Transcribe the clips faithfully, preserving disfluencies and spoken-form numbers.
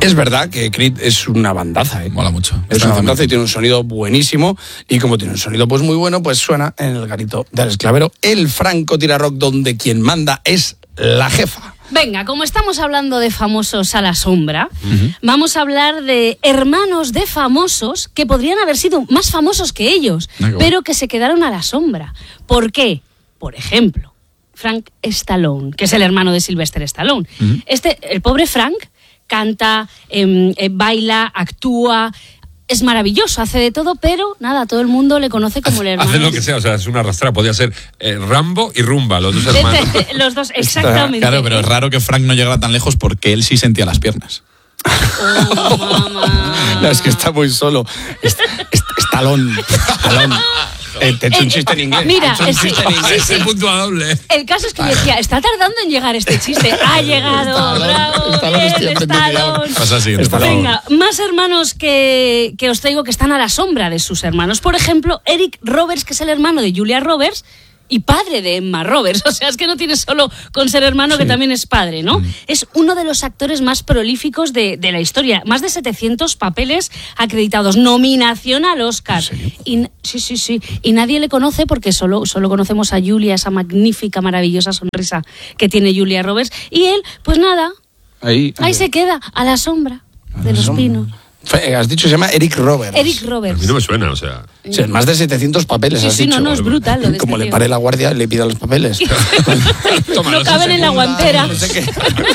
Es verdad que Creed es una bandaza, ¿eh? Mola mucho. Es una bandaza y tiene un sonido buenísimo. Y como tiene un sonido pues muy bueno, pues suena en el garito del Esclavero. El Franco Tira Rock, donde quien manda es la jefa. Venga, como estamos hablando de famosos a la sombra, uh-huh. vamos a hablar de hermanos de famosos que podrían haber sido más famosos que ellos, Ay, pero bueno. que se quedaron a la sombra. ¿Por qué? Por ejemplo, Frank Stallone, que es el hermano de Sylvester Stallone. Uh-huh. Este, el pobre Frank canta, eh, eh, baila, actúa, es maravilloso, hace de todo, pero nada, todo el mundo le conoce como el hermano. Hace lo que sea, o sea, es una arrastrada, podía ser eh, Rambo y Rumba, los dos hermanos. Los dos, exactamente. Claro, pero es raro que Frank no llegara tan lejos porque él sí sentía las piernas. Oh, mamá. No, es que está muy solo. Est- est- Stallone. Stallone. Eh, te he hecho un chiste en inglés. Mira, un chiste sí, en inglés. sí, sí. puntuable. El caso es que yo decía, está tardando en llegar este chiste. Ha llegado, bravo, bien, Stallone. Pasa así. Venga, más hermanos que, que os traigo que están a la sombra de sus hermanos. Por ejemplo, Eric Roberts, que es el hermano de Julia Roberts y padre de Emma Roberts. O sea, es que no tiene solo con ser hermano, sí. que también es padre, ¿no? Mm. Es uno de los actores más prolíficos de, de la historia. Más de setecientos papeles acreditados. Nominación al Oscar. Y, sí, sí, sí. Y nadie le conoce porque solo, solo conocemos a Julia, esa magnífica, maravillosa sonrisa que tiene Julia Roberts. Y él, pues nada, ahí, ahí, ahí se queda, a la sombra a de los sombra. pinos. Has dicho, se llama Eric Roberts. Eric Roberts. A mí no me suena, o sea... O sea, más de setecientos papeles, sí, has sí, dicho. no, no, es brutal lo de Como este le pare la guardia, le pida los papeles. Toma, no caben en la guantera. No sé qué.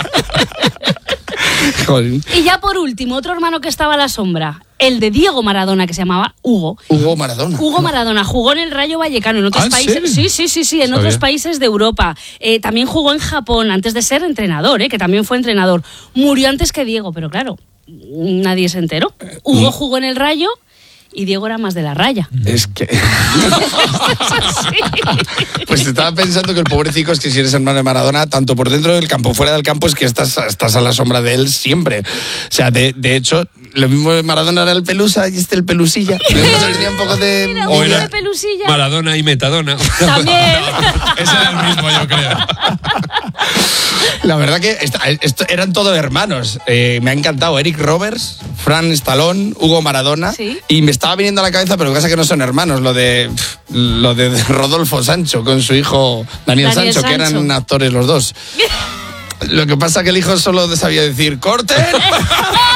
Y ya por último, otro hermano que estaba a la sombra, el de Diego Maradona, que se llamaba Hugo. Hugo Maradona. Hugo Maradona jugó en el Rayo Vallecano, en otros ¿Ah, países. ¿en Sí, sí, sí, sí, en ¿Sabía? otros países de Europa. Eh, también jugó en Japón antes de ser entrenador, eh, que también fue entrenador. Murió antes que Diego, pero claro, nadie se enteró. Hugo jugó en el Rayo y Diego era más de la raya. Es que... Pues estaba pensando que el pobrecito es que si eres hermano de Maradona, tanto por dentro del campo, fuera del campo, es que estás, estás a la sombra de él siempre. O sea, de, de hecho, lo mismo de Maradona era el Pelusa y este el Pelusilla. Un poco de... Mira, o era de Pelusilla. Maradona y Metadona. También. Ese era el mismo, yo creo. La verdad que esta, esto, eran todos hermanos. Eh, me ha encantado Eric Roberts, Frank Stallone, Hugo Maradona. ¿Sí? Y me estaba viniendo a la cabeza, pero lo que pasa es que no son hermanos, lo de lo de Rodolfo Sancho con su hijo Daniel, Daniel Sancho, Sancho, que eran actores los dos. Lo que pasa es que el hijo solo sabía decir ¡corten!